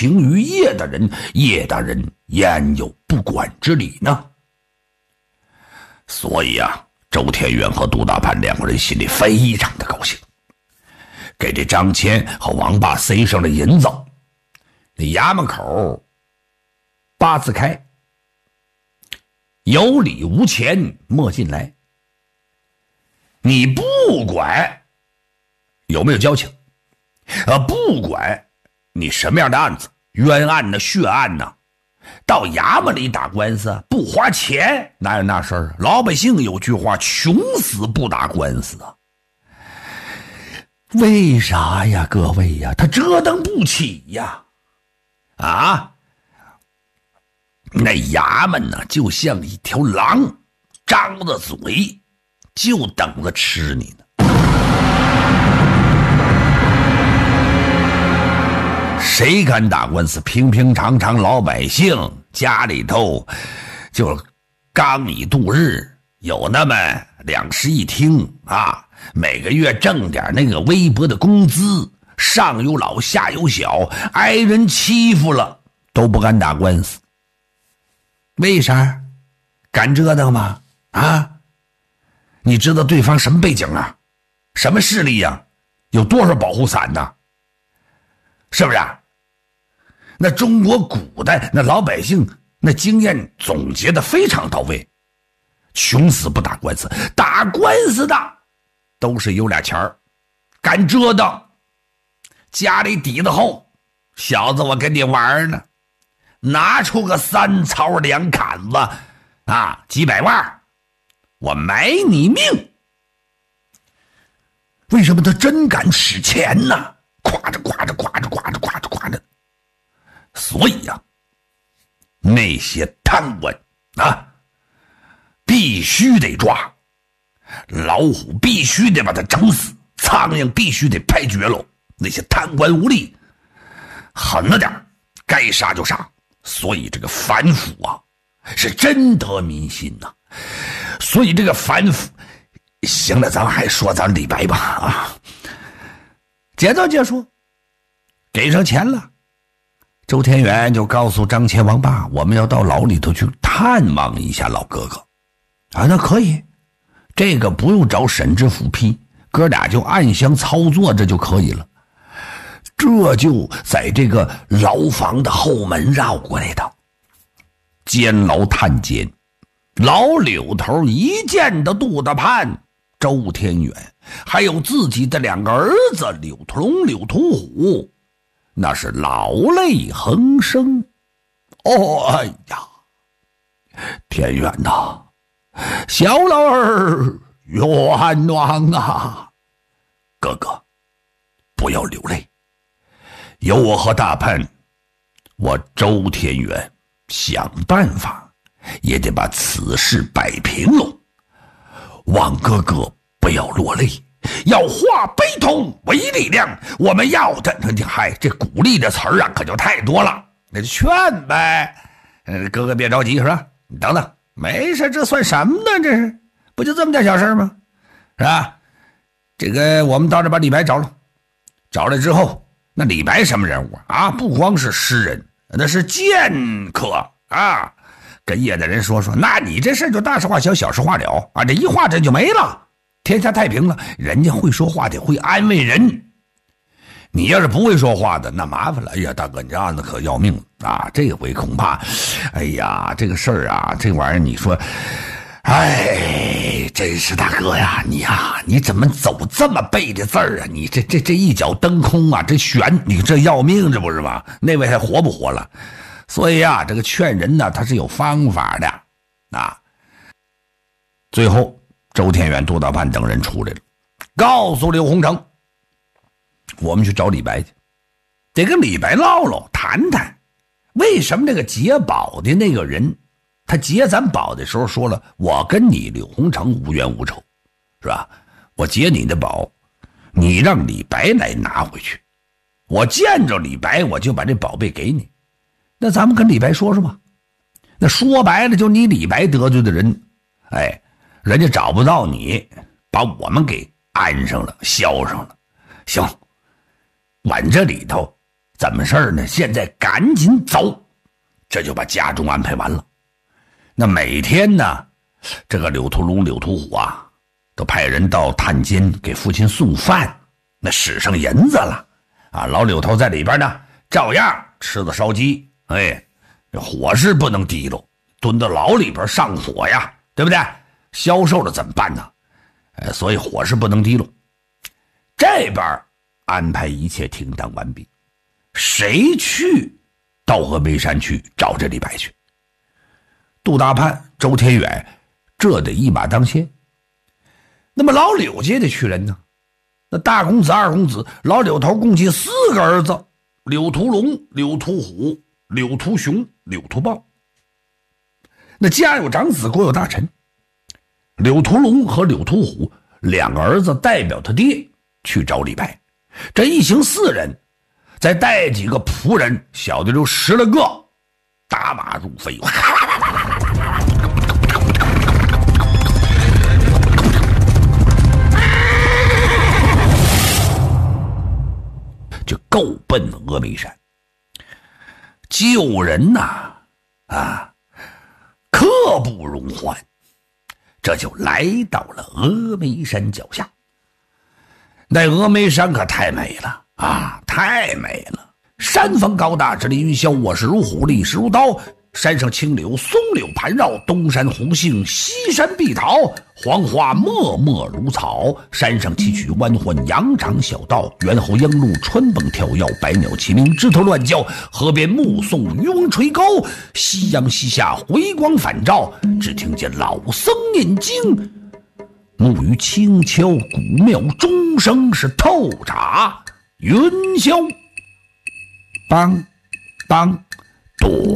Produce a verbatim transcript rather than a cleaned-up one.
情于叶大人，叶大人焉有不管之理呢？所以啊，周天元和杜大潘两个人心里非常的高兴，给这张骞和王八塞上了银子。那衙门口八字开，有礼无钱莫进来。你不管有没有交情，呃，不管你什么样的案子，冤案呢、血案呢，到衙门里打官司不花钱，哪有那事儿？老百姓有句话，穷死不打官司啊。为啥呀，各位呀？他折腾不起呀！啊，那衙门呢，就像一条狼，张着嘴，就等着吃你呢。谁敢打官司？平平常常老百姓家里头就刚以度日，有那么两室一厅啊，每个月挣点那个微薄的工资，上有老下有小，挨人欺负了都不敢打官司。为啥？敢折腾吗？啊？你知道对方什么背景啊？什么势力呀？有多少保护伞呢？是不是啊？那中国古代那老百姓那经验总结的非常到位，穷死不打官司，打官司的都是有俩钱儿，敢折腾，家里底子厚，小子我跟你玩呢，拿出个三槽两砍子啊，几百万，我买你命。为什么他真敢使钱呢？夸着夸着夸着夸着夸着夸着。所以呀、啊，那些贪官啊，必须得抓，老虎必须得把它整死，苍蝇必须得拍绝喽。那些贪官污吏，狠了点，该杀就杀。所以这个反腐啊，是真得民心呐、啊。所以这个反腐，行了，咱还说咱李白吧啊。节奏结束，给上钱了。周天元就告诉张骞、王八，我们要到牢里头去探望一下老哥哥。啊，那可以，这个不用找沈知府批，哥俩就暗箱操作这就可以了。这就在这个牢房的后门绕过来的。监牢探监，老柳头一见到杜大潘、周天元，还有自己的两个儿子柳屠龙、柳屠虎，那是老泪横生。哦，哎呀，天元呐，小老儿冤枉啊！哥哥，不要流泪，有我和大潘，我周天元想办法也得把此事摆平喽。望哥哥不要落泪，要化悲痛为力量。我们要的，嗨，这鼓励的词儿啊，可就太多了。那就劝呗，呃，哥哥别着急，是吧？你等等，没事，这算什么呢？这是不就这么点小事吗？是吧？这个我们到这把李白找了，找来之后，那李白什么人物啊？不光是诗人，那是剑客啊。跟叶大人说说，那你这事就大事化小，小事化了啊，这一化这就没了，天下太平了。人家会说话的，会安慰人。你要是不会说话的，那麻烦了。哎呀，大哥，你这案子可要命了啊！这回恐怕，哎呀，这个事儿啊，这玩意儿你说，哎，真是大哥呀，你呀，你怎么走这么背的字儿啊？你这这这一脚蹬空啊，这悬，你这要命，这不是吗？那位还活不活了？所以啊，这个劝人呢，他是有方法的啊。最后，周天元、杜大潘等人出来了，告诉刘洪成，我们去找李白去，得跟李白唠唠谈谈，为什么这个劫宝的那个人，他劫咱宝的时候说了，我跟你柳洪成无冤无仇，是吧？我劫你的宝，你让李白来拿回去，我见着李白，我就把这宝贝给你。那咱们跟李白说说吧。那说白了，就你李白得罪的人，哎，人家找不到你，把我们给安上了，消上了。行，往这里头怎么事儿呢？现在赶紧走。这就把家中安排完了。那每天呢，这个柳屠龙、柳屠虎啊，都派人到探监给父亲送饭，那使上银子了啊。老柳头在里边呢，照样吃的烧鸡，哎，火是不能提喽，蹲到牢里边上火呀，对不对？消瘦了怎么办呢？哎，所以火是不能提喽。这边安排一切停当完毕，谁去到峨眉山去找这李白去？杜大潘、周天远这得一马当先。那么老柳家的去人呢？那大公子、二公子、老柳头共计四个儿子：柳屠龙、柳屠虎、柳屠雄、柳屠豹。那家有长子，国有大臣。柳屠龙和柳屠虎两个儿子代表他爹去找李白。这一行四人，再带几个仆人，小的就十来个，打马入飞，就够奔峨眉山。救人呐，啊，刻不容缓，这就来到了峨眉山脚下。那峨眉山可太美了啊，太美了！山峰高大，直立云霄，卧势如虎，立势如刀。山上青柳松柳盘绕，东山红杏，西山碧桃，黄花脉脉如草。山上崎岖弯缓，羊肠小道，猿猴鹰鹿穿蹦跳跃，百鸟齐鸣，枝头乱叫。河边目送渔翁垂钩，夕阳西下，回光返照。只听见老僧念经，木鱼轻敲，古庙钟声是透铡云霄。梆梆咚